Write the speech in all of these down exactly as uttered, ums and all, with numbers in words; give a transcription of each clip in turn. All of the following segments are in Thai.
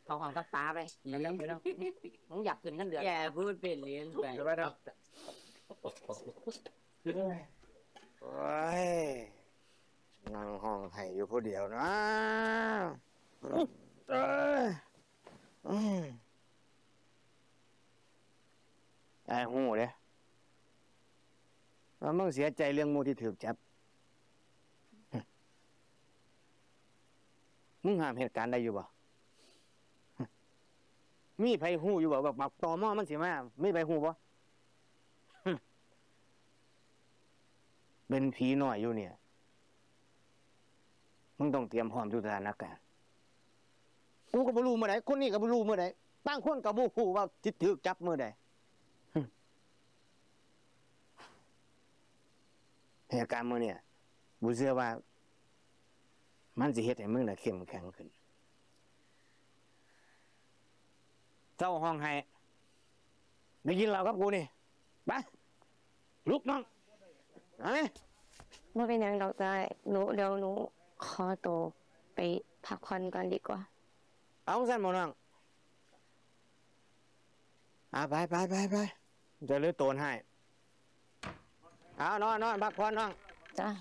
เขาของตักตาไปไม่ต้องไม่ต้องมึงอยากขึ้นเงินเดือนแกพูดเป็นเลี้ยนไปเดี๋ยวไปเนาะโอ้ยนั่งห้องไห้อยู่ผู้เดียวนะเอ้ยอืมไอ้หูเด้แล้วมึงเสียใจเรื่องหมูที่ถูกจับมึงห้ามเหตุการณ์ได้อยู่บ่มีไผหูอยู่บ่แบบบักตอมอมันสิมามีไผหูบ่เป็นผีน้อยอยู่เนี่ยมึงต้องเตรียมพร้อมทุกสถานการณ์กูก็บ่รู้เมื่อใดคนนี้ก็บ่รู้เมื่อใดบางคนก็บ่ฮู้ว่าสิถูกจับเมื่อใดเหตุการณ์มื้อเนี่ยบ่เชื่อว่ามันสิเฮ็ดให้มึงน่ะเข้มแข็งขึ้นเจ้าห้องให้ได้ยินแล้วครับกูนี่ไปลุกน้องเอ้ยบ่เป็นหยังดอกจ้าหนูเดี๋ยวหนูขอตัวไปพักผ่อนก่อนดีกว่าเอาซั่นบ่น้องอ่าไปไปไปไปจะเลือโตนให้เอานอนนอนพักผ่อนน้องจ้า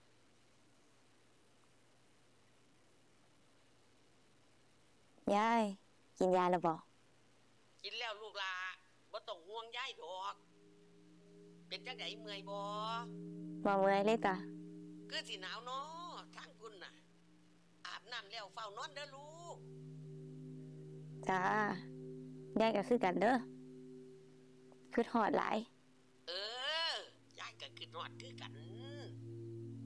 ยายกินยาแล้วบ่กินแล้วลูกหลาบ่ต้องห่วงยายดอกเป็นจังไดเมื่อยบ่บ่เมื่อยเลยจ้ะคือสิหนาวเนาะทางคุณน่ะอาบน้ำแล้วเฝ้านอนเด้อลูกจ้ายายก็คือกันเด้อคือฮอดหลาย